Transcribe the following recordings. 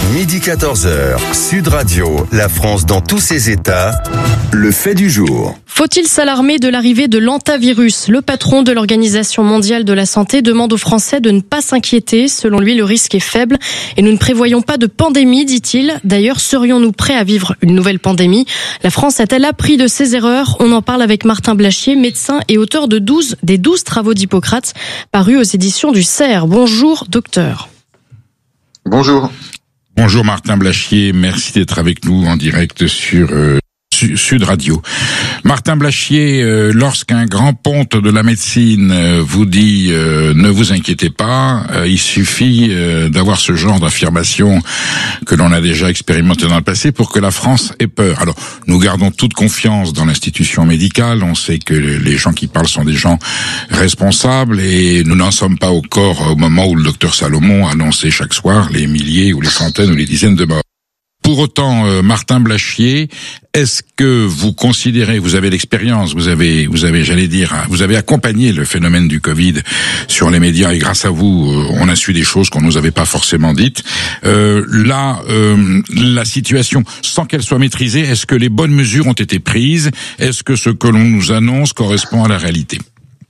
Midi 14h, Sud Radio, la France dans tous ses états, le fait du jour. Faut-il s'alarmer de l'arrivée de l'hantavirus ? Le patron de l'Organisation mondiale de la santé demande aux Français de ne pas s'inquiéter. Selon lui, le risque est faible et nous ne prévoyons pas de pandémie, dit-il. D'ailleurs, serions-nous prêts à vivre une nouvelle pandémie ? La France a-t-elle appris de ses erreurs ? On en parle avec Martin Blachier, médecin et auteur des 12 travaux d'Hippocrate, parus aux éditions du CERF. Bonjour, docteur. Bonjour. Bonjour Martin Blachier, merci d'être avec nous en direct sur Sud Radio. Martin Blachier, lorsqu'un grand ponte de la médecine vous dit ne vous inquiétez pas, il suffit d'avoir ce genre d'affirmation que l'on a déjà expérimenté dans le passé pour que la France ait peur. Alors, nous gardons toute confiance dans l'institution médicale, on sait que les gens qui parlent sont des gens responsables et nous n'en sommes pas au moment où le docteur Salomon annonçait chaque soir les milliers ou les centaines ou les dizaines de morts. Pour autant, Martin Blachier, est-ce que vous considérez, vous avez l'expérience, vous avez, vous avez accompagné le phénomène du Covid sur les médias et grâce à vous, on a su des choses qu'on nous avait pas forcément dites. La situation, sans qu'elle soit maîtrisée, est-ce que les bonnes mesures ont été prises ? Est-ce que ce que l'on nous annonce correspond à la réalité ?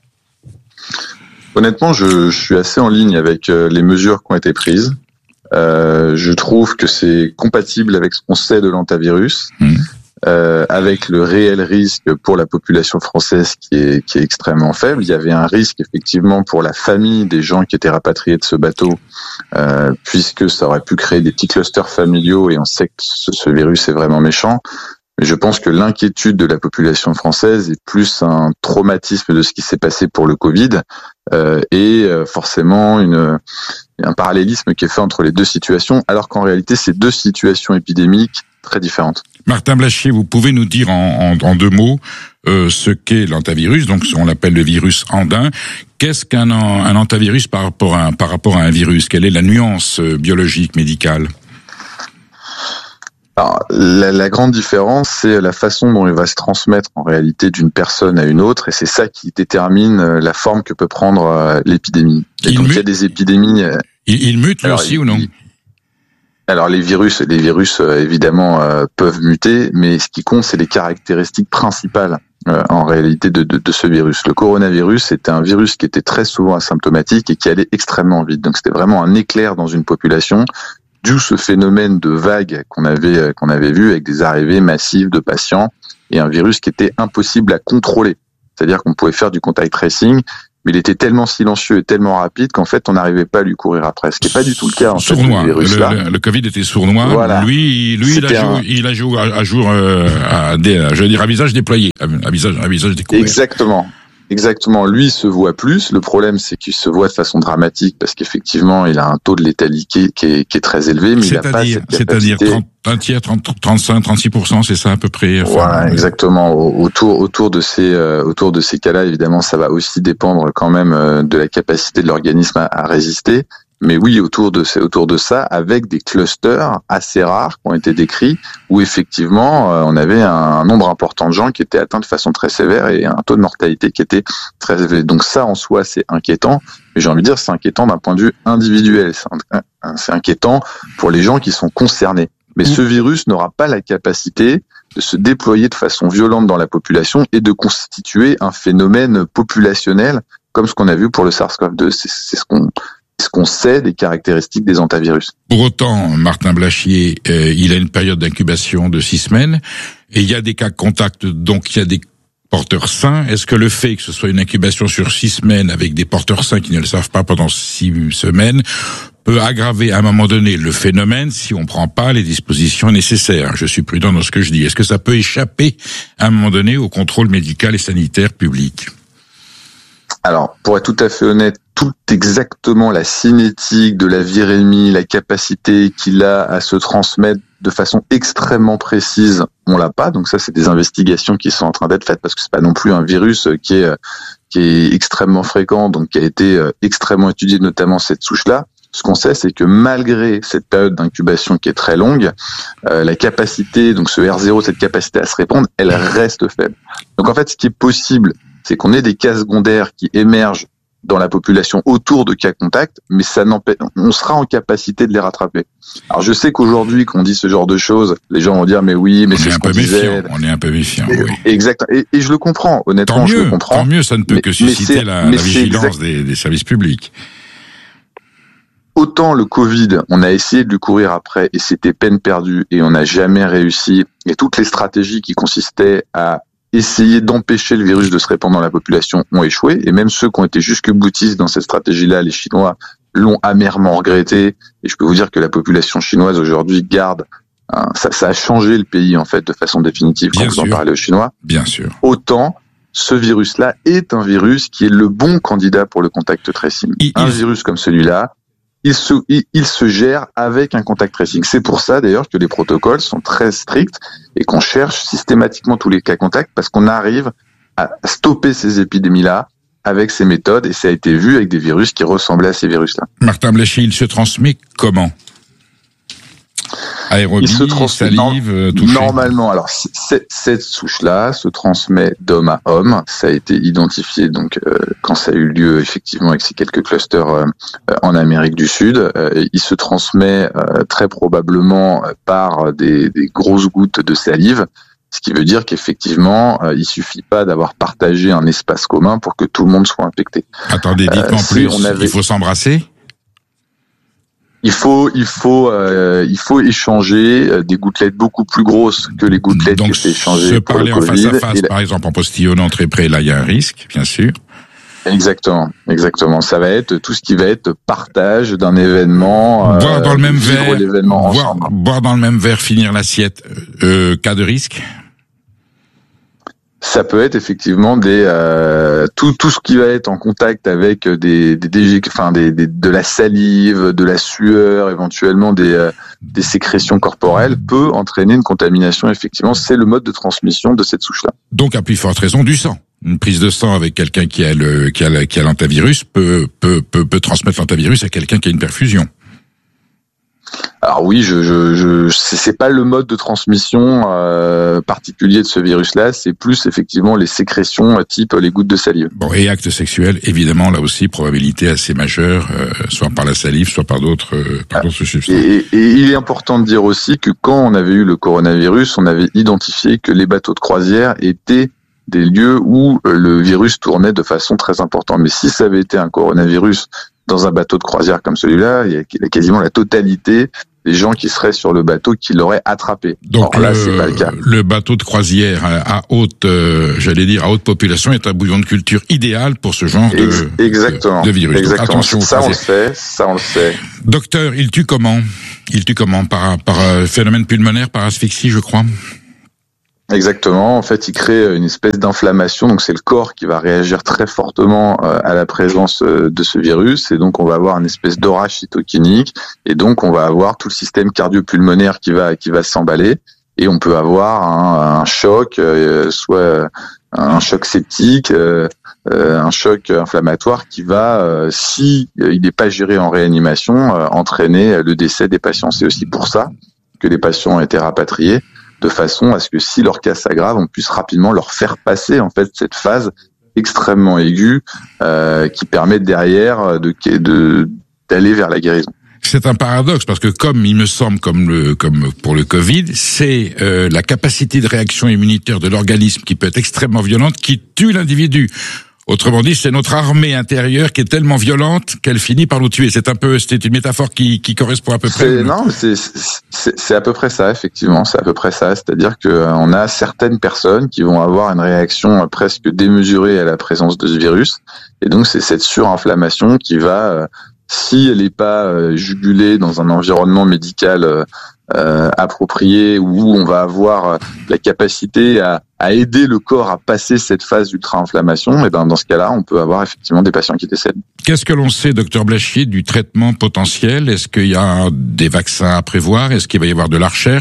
Honnêtement, je suis assez en ligne avec les mesures qui ont été prises. Je trouve que c'est compatible avec ce qu'on sait de l'hantavirus, avec le réel risque pour la population française qui est extrêmement faible. Il y avait un risque effectivement pour la famille des gens qui étaient rapatriés de ce bateau, puisque ça aurait pu créer des petits clusters familiaux et on sait que ce virus est vraiment méchant. Mais je pense que l'inquiétude de la population française est plus un traumatisme de ce qui s'est passé pour le Covid et forcément un parallélisme qui est fait entre les deux situations, alors qu'en réalité, c'est deux situations épidémiques très différentes. Martin Blachier, vous pouvez nous dire en 2 mots ce qu'est l'hantavirus, donc on l'appelle le virus andin. Qu'est-ce qu'un hantavirus par rapport à un virus ? Quelle est la nuance biologique, médicale ? Alors, la grande différence, c'est la façon dont il va se transmettre en réalité d'une personne à une autre, et c'est ça qui détermine la forme que peut prendre l'épidémie. Et donc, il y a des épidémies. Il mute lui aussi ou non ? Alors les virus évidemment peuvent muter, mais ce qui compte, c'est les caractéristiques principales en réalité de ce virus. Le coronavirus était un virus qui était très souvent asymptomatique et qui allait extrêmement vite. Donc c'était vraiment un éclair dans une population. D'où ce phénomène de vague qu'on avait vu avec des arrivées massives de patients et un virus qui était impossible à contrôler. C'est-à-dire qu'on pouvait faire du contact tracing, mais il était tellement silencieux et tellement rapide qu'en fait on n'arrivait pas à lui courir après. Ce qui n'est pas du tout le cas en sournois. fait, du virus là. Le Covid était sournois. Voilà. Lui, il a joué à jour, à visage déployé, à visage découvert. Exactement. Lui, il se voit plus. Le problème, c'est qu'il se voit de façon dramatique parce qu'effectivement, il a un taux de létalité qui est très élevé, mais il n'a pas cette capacité. C'est-à-dire 35, 36%, c'est ça à peu près. Voilà, exactement. Autour de ces cas-là, évidemment, ça va aussi dépendre quand même de la capacité de l'organisme à résister. Mais oui, autour de ça, avec des clusters assez rares qui ont été décrits, où effectivement, on avait un nombre important de gens qui étaient atteints de façon très sévère et un taux de mortalité qui était très élevé. Donc ça, en soi, c'est inquiétant. Mais j'ai envie de dire, c'est inquiétant d'un point de vue individuel. C'est inquiétant pour les gens qui sont concernés. Mais ce virus n'aura pas la capacité de se déployer de façon violente dans la population et de constituer un phénomène populationnel comme ce qu'on a vu pour le SARS-CoV-2. C'est ce qu'on sait des caractéristiques des hantavirus. Pour autant, Martin Blachier, il a une période d'incubation de 6 semaines et il y a des cas de contact, donc il y a des porteurs sains. Est-ce que le fait que ce soit une incubation sur 6 semaines avec des porteurs sains qui ne le savent pas pendant 6 semaines peut aggraver à un moment donné le phénomène si on ne prend pas les dispositions nécessaires ? Je suis prudent dans ce que je dis. Est-ce que ça peut échapper à un moment donné au contrôle médical et sanitaire public ? Alors, pour être tout à fait honnête, tout exactement la cinétique de la virémie, la capacité qu'il a à se transmettre de façon extrêmement précise, on l'a pas. Donc ça, c'est des investigations qui sont en train d'être faites parce que c'est pas non plus un virus qui est extrêmement fréquent, donc qui a été extrêmement étudié, notamment cette souche-là. Ce qu'on sait, c'est que malgré cette période d'incubation qui est très longue, la capacité, donc ce R0, cette capacité à se répandre, elle reste faible. Donc en fait, ce qui est possible, c'est qu'on ait des cas secondaires qui émergent dans la population autour de cas contacts, mais on sera en capacité de les rattraper. Alors je sais qu'aujourd'hui, quand on dit ce genre de choses, les gens vont dire mais oui, mais c'est ce qu'on disait. On est un peu méfiant, oui. Exact. Et je le comprends, honnêtement, je le comprends. Tant mieux, ça ne peut que susciter la vigilance des services publics. Autant le Covid, on a essayé de lui courir après et c'était peine perdue et on n'a jamais réussi. Et toutes les stratégies qui consistaient à essayer d'empêcher le virus de se répandre dans la population ont échoué. Et même ceux qui ont été jusque-boutistes dans cette stratégie-là, les Chinois, l'ont amèrement regretté. Et je peux vous dire que la population chinoise aujourd'hui garde, ça a changé le pays en fait de façon définitive quand vous en parlez aux Chinois. Bien sûr. Autant ce virus-là est un virus qui est le bon candidat pour le contact tracing. Un virus comme celui-là, il se gère avec un contact tracing. C'est pour ça d'ailleurs que les protocoles sont très stricts et qu'on cherche systématiquement tous les cas contacts parce qu'on arrive à stopper ces épidémies-là avec ces méthodes et ça a été vu avec des virus qui ressemblaient à ces virus-là. Martin Blachier, il se transmet comment ? Aérobie, salive, touché. Normalement, alors cette souche-là se transmet d'homme à homme. Ça a été identifié donc quand ça a eu lieu effectivement avec ces quelques clusters en Amérique du Sud. Il se transmet très probablement par des grosses gouttes de salive. Ce qui veut dire qu'effectivement, il suffit pas d'avoir partagé un espace commun pour que tout le monde soit infecté. Attendez, dites-moi plus. Il faut s'embrasser ? Il faut échanger des gouttelettes beaucoup plus grosses que les gouttelettes qui étaient échangées. Se parler en face à face, par exemple, en postillonnant très près, là, il y a un risque, bien sûr. Exactement. Ça va être tout ce qui va être partage d'un événement. Boire dans le même verre. Boire dans le même verre, finir l'assiette. Cas de risque. Ça peut être effectivement tout ce qui va être en contact avec de la salive, de la sueur, éventuellement des sécrétions corporelles peut entraîner une contamination. Effectivement, c'est le mode de transmission de cette souche-là. Donc, à plus forte raison, du sang. Une prise de sang avec quelqu'un qui a l'hantavirus peut transmettre l'hantavirus à quelqu'un qui a une perfusion. Alors oui, c'est pas le mode de transmission particulier de ce virus-là, c'est plus effectivement les sécrétions type les gouttes de salive. Bon, et acte sexuel, évidemment, là aussi, probabilité assez majeure, soit par la salive, soit par d'autres substances. Et il est important de dire aussi que quand on avait eu le coronavirus, on avait identifié que les bateaux de croisière étaient des lieux où le virus tournait de façon très importante. Mais si ça avait été un coronavirus dans un bateau de croisière comme celui-là, il y a quasiment la totalité des gens qui seraient sur le bateau qui l'auraient attrapé. Donc alors là, c'est pas le cas. Le bateau de croisière à haute population est un bouillon de culture idéal pour ce genre de virus. Exactement. Donc, attention. Ça on le sait. Docteur, il tue comment par phénomène pulmonaire, par asphyxie, je crois. Exactement. En fait, il crée une espèce d'inflammation. Donc, c'est le corps qui va réagir très fortement à la présence de ce virus. Et donc, on va avoir une espèce d'orage cytokinique. Et donc, on va avoir tout le système cardio-pulmonaire qui va s'emballer. Et on peut avoir un choc, soit un choc septique, un choc inflammatoire qui va, si il n'est pas géré en réanimation, entraîner le décès des patients. C'est aussi pour ça que les patients ont été rapatriés, de façon à ce que si leur cas s'aggrave, on puisse rapidement leur faire passer en fait cette phase extrêmement aiguë qui permet derrière d'aller vers la guérison. C'est un paradoxe parce que comme il me semble, comme pour le Covid, c'est la capacité de réaction immunitaire de l'organisme qui peut être extrêmement violente qui tue l'individu. Autrement dit, c'est notre armée intérieure qui est tellement violente qu'elle finit par nous tuer. C'était une métaphore qui correspond à peu près. C'est à peu près ça, effectivement. C'est à peu près ça. C'est-à-dire que on a certaines personnes qui vont avoir une réaction presque démesurée à la présence de ce virus. Et donc, c'est cette surinflammation qui va, si elle n'est pas jugulée dans un environnement médical approprié, où on va avoir la capacité à aider le corps à passer cette phase d'ultra-inflammation, et dans ce cas-là, on peut avoir effectivement des patients qui décèdent. Qu'est-ce que l'on sait, docteur Blachier, du traitement potentiel ? Est-ce qu'il y a des vaccins à prévoir ? Est-ce qu'il va y avoir de la recherche ?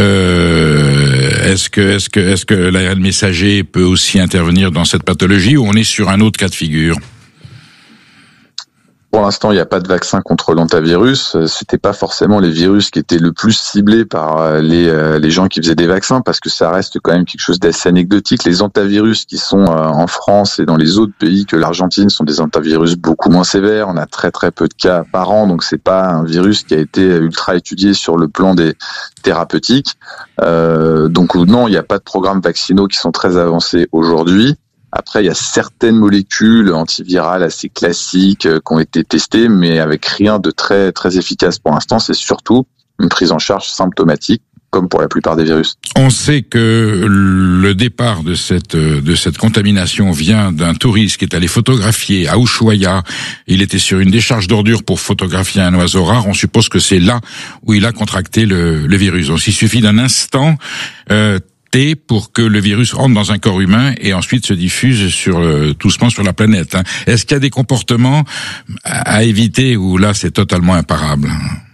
Est-ce que l'ARN messager peut aussi intervenir dans cette pathologie, ou on est sur un autre cas de figure ? Pour l'instant, il n'y a pas de vaccin contre l'hantavirus. C'était pas forcément les virus qui étaient le plus ciblés par les gens qui faisaient des vaccins, parce que ça reste quand même quelque chose d'assez anecdotique. Les hantavirus qui sont en France et dans les autres pays que l'Argentine sont des hantavirus beaucoup moins sévères. On a très très peu de cas par an, donc c'est pas un virus qui a été ultra étudié sur le plan des thérapeutiques. Donc non, il n'y a pas de programmes vaccinaux qui sont très avancés aujourd'hui. Après, il y a certaines molécules antivirales assez classiques qui ont été testées, mais avec rien de très très efficace pour l'instant. C'est surtout une prise en charge symptomatique, comme pour la plupart des virus. On sait que le départ de cette contamination vient d'un touriste qui est allé photographier à Ushuaia. Il était sur une décharge d'ordures pour photographier un oiseau rare. On suppose que c'est là où il a contracté le virus. Donc, il suffit d'un instant pour que le virus entre dans un corps humain et ensuite se diffuse doucement sur la planète. Est-ce qu'il y a des comportements à éviter où là c'est totalement imparable?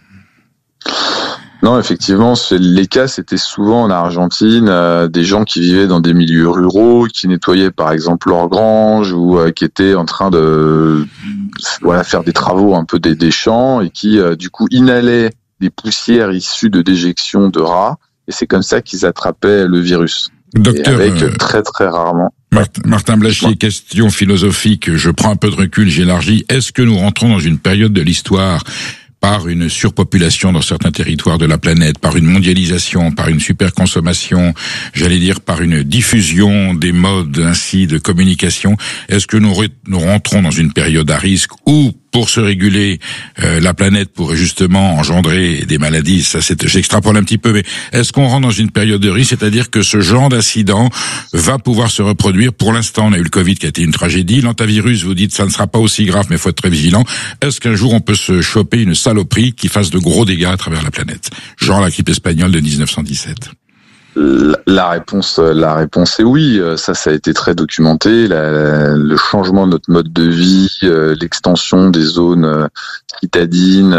Non, effectivement, les cas, c'était souvent en Argentine, des gens qui vivaient dans des milieux ruraux, qui nettoyaient par exemple leur grange ou qui étaient en train de faire des travaux un peu des champs et qui du coup inhalaient des poussières issues de déjections de rats. Et c'est comme ça qu'ils attrapaient le virus. Docteur, et avec très très rarement. Martin Blachier, question philosophique, je prends un peu de recul, j'élargis. Est-ce que nous rentrons dans une période de l'histoire par une surpopulation dans certains territoires de la planète, par une mondialisation, par une superconsommation, j'allais dire par une diffusion des modes ainsi de communication? Est-ce que nous rentrons dans une période à risque où, pour se réguler, la planète pourrait justement engendrer des maladies? Ça, j'extrapole un petit peu, mais est-ce qu'on rentre dans une période de risque, c'est-à-dire que ce genre d'incident va pouvoir se reproduire? Pour l'instant, on a eu le Covid qui a été une tragédie. L'hantavirus, vous dites, ça ne sera pas aussi grave, mais il faut être très vigilant. Est-ce qu'un jour on peut se choper une saloperie qui fasse de gros dégâts à travers la planète, genre la grippe espagnole de 1917? La réponse est oui. Ça a été très documenté. Le changement de notre mode de vie, l'extension des zones citadines,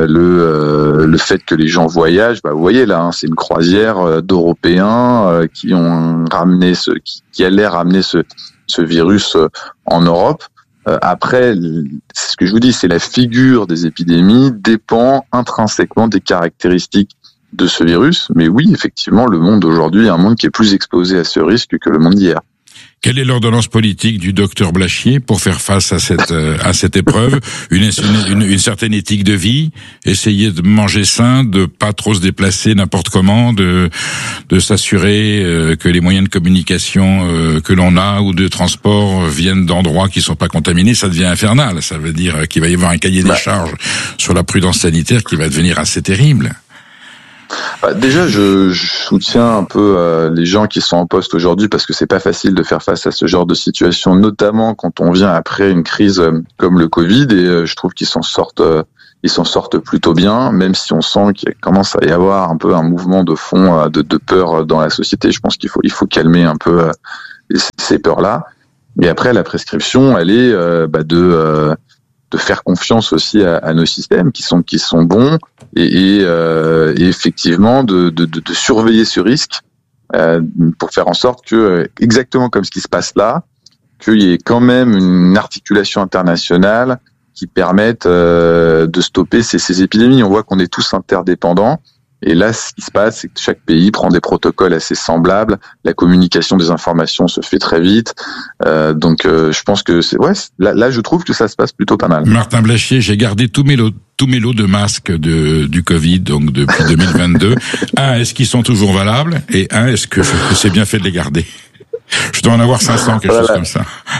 le fait que les gens voyagent. Vous voyez là, c'est une croisière d'Européens qui ont ramené qui allaient ramener ce virus en Europe. Après, c'est ce que je vous dis, c'est la figure des épidémies dépend intrinsèquement des caractéristiques de ce virus, mais oui, effectivement, le monde d'aujourd'hui est un monde qui est plus exposé à ce risque que le monde d'hier. Quelle est l'ordonnance politique du docteur Blachier pour faire face à cette épreuve? Une certaine éthique de vie, essayer de manger sain, de pas trop se déplacer n'importe comment, de s'assurer que les moyens de communication que l'on a ou de transport viennent d'endroits qui sont pas contaminés. Ça devient infernal. Ça veut dire qu'il va y avoir un cahier des charges sur la prudence sanitaire qui va devenir assez terrible. Déjà, je soutiens un peu les gens qui sont en poste aujourd'hui parce que c'est pas facile de faire face à ce genre de situation, notamment quand on vient après une crise comme le Covid, et je trouve qu'ils s'en sortent plutôt bien, même si on sent qu'il commence à y avoir un peu un mouvement de fond de peur dans la société. Je pense qu'il faut calmer un peu ces peurs-là. Mais après, la prescription, elle est de faire confiance aussi à nos systèmes qui sont bons et effectivement de surveiller ce risque pour faire en sorte que, exactement comme ce qui se passe là, qu'il y ait quand même une articulation internationale qui permette de stopper ces épidémies. On voit qu'on est tous interdépendants. Et là, ce qui se passe, c'est que chaque pays prend des protocoles assez semblables. La communication des informations se fait très vite. Donc, je pense que là, je trouve que ça se passe plutôt pas mal. Martin Blachier, j'ai gardé tous mes lots de masques du Covid, donc depuis 2022. Est-ce qu'ils sont toujours valables? Et est-ce que c'est bien fait de les garder? Je dois en avoir 500, quelque chose comme ça.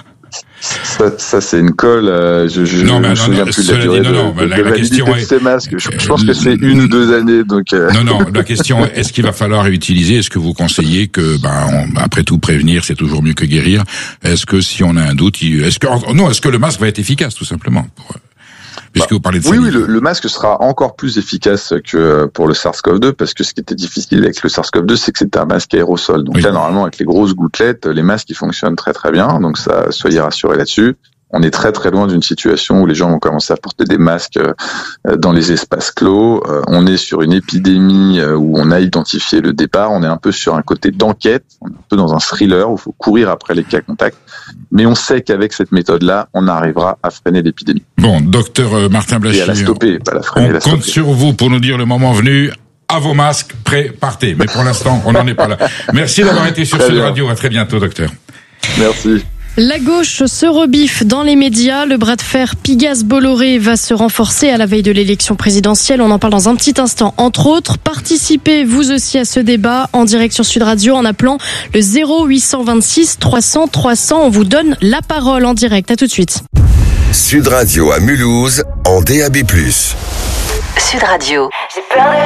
Ça c'est une colle. Je me souviens plus de la durée de validité de ces masques. Je pense que c'est 1 ou 2 années. Donc Non, la question est, est-ce qu'il va falloir réutiliser? Est-ce que vous conseillez que, après tout, prévenir c'est toujours mieux que guérir? Est-ce que si on a un doute, est-ce que le masque va être efficace tout simplement puisque vous parlez de oui, le masque sera encore plus efficace que pour le SARS-CoV-2, parce que ce qui était difficile avec le SARS-CoV-2, c'est que c'était un masque aérosol. Donc là, normalement, avec les grosses gouttelettes, les masques, ils fonctionnent très très bien. Donc ça, soyez rassurés là-dessus. On est très très loin d'une situation où les gens vont commencer à porter des masques dans les espaces clos. On est sur une épidémie où on a identifié le départ. On est un peu sur un côté d'enquête, on est un peu dans un thriller où il faut courir après les cas contacts. Mais on sait qu'avec cette méthode-là, on arrivera à freiner l'épidémie. Bon, docteur Martin Blachier, et à la stopper, pas la freiner, on compte sur vous pour nous dire le moment venu. À vos masques, prêts, partez. Mais pour l'instant, on n'en est pas là. Merci d'avoir été sur Sud Radio. À très bientôt, docteur. Merci. La gauche se rebiffe dans les médias. Le bras de fer Pigasse-Bolloré va se renforcer à la veille de l'élection présidentielle. On en parle dans un petit instant. Entre autres, participez vous aussi à ce débat en direct sur Sud Radio en appelant le 0826 300 300. On vous donne la parole en direct. À tout de suite. Sud Radio à Mulhouse en DAB+. Sud Radio. J'ai peur de